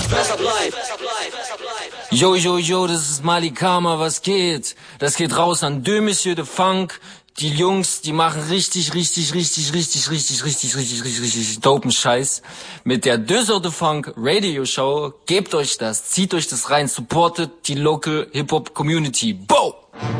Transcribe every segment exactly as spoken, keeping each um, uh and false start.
Yo, yo, yo, das ist Malikama, was geht? Das geht raus an Deux Monsieur de Funk. Die Jungs, die machen richtig, richtig, richtig, richtig, richtig, richtig, richtig, richtig, richtig dopen Scheiß. Mit der Deux Heures de Funk Radio Show. Gebt euch das, zieht euch das rein, supportet die local Hip-Hop Community. Bo!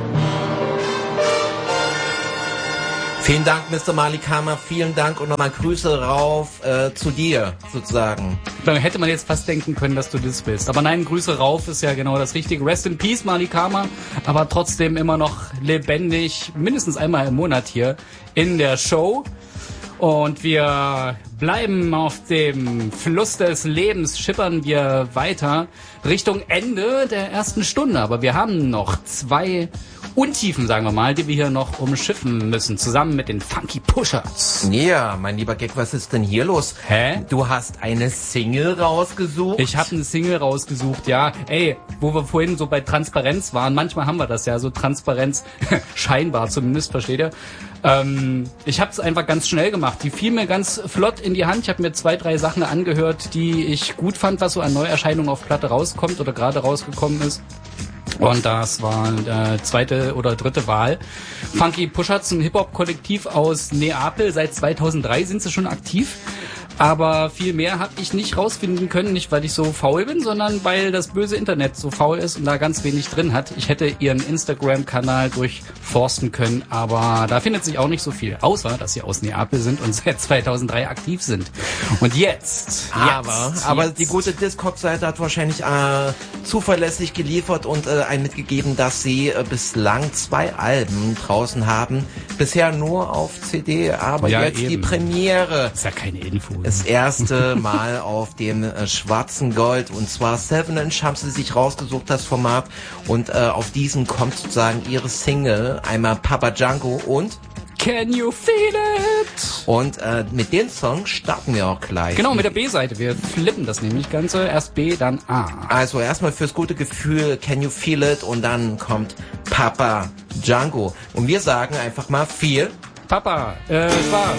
Vielen Dank, Mister Malikama, vielen Dank und nochmal Grüße rauf äh, zu dir, sozusagen. Dann hätte man jetzt fast denken können, dass du das bist. Aber nein, Grüße rauf ist ja genau das Richtige. Rest in Peace, Malikama, aber trotzdem immer noch lebendig, mindestens einmal im Monat hier in der Show. Und wir bleiben auf dem Fluss des Lebens, schippern wir weiter Richtung Ende der ersten Stunde. Aber wir haben noch zwei Untiefen, sagen wir mal, die wir hier noch umschiffen müssen, zusammen mit den Funky Pushers. Ja, mein lieber Gag, was ist denn hier los? Hä? Du hast eine Single rausgesucht? Ich habe eine Single rausgesucht, ja. Ey, wo wir vorhin so bei Transparenz waren, manchmal haben wir das ja, so Transparenz, scheinbar zumindest, versteht ihr? Ähm, ich habe es einfach ganz schnell gemacht. Die fiel mir ganz flott in die Hand. Ich habe mir zwei, drei Sachen angehört, die ich gut fand, was so an Neuerscheinungen auf Platte rauskommt oder gerade rausgekommen ist. Und das war äh, zweite oder dritte Wahl. Funky Pushers, ein Hip-Hop-Kollektiv aus Neapel. Seit zweitausenddrei sind sie schon aktiv. Aber viel mehr habe ich nicht rausfinden können, nicht weil ich so faul bin, sondern weil das böse Internet so faul ist und da ganz wenig drin hat. Ich hätte ihren Instagram-Kanal durchforsten können, aber da findet sich auch nicht so viel. Außer, dass sie aus Neapel sind und seit zweitausenddrei aktiv sind. Und jetzt, aber, jetzt, aber jetzt. die gute Discord-Seite hat wahrscheinlich äh, zuverlässig geliefert und äh, ein mitgegeben, dass sie äh, bislang zwei Alben draußen haben. Bisher nur auf C D, aber ja, jetzt eben. die Premiere. Ist ja keine Info. Das erste Mal auf dem äh, schwarzen Gold, und zwar Seven Inch haben sie sich rausgesucht, das Format, und äh, auf diesem kommt sozusagen ihre Single, einmal Papa Django und Can You Feel It? Und äh, mit den Songs starten wir auch gleich. Genau, mit der B-Seite. Wir flippen das nämlich Ganze. Erst B, dann A. Also erstmal fürs gute Gefühl Can You Feel It und dann kommt Papa Django. Und wir sagen einfach mal viel Papa, äh, Spaß.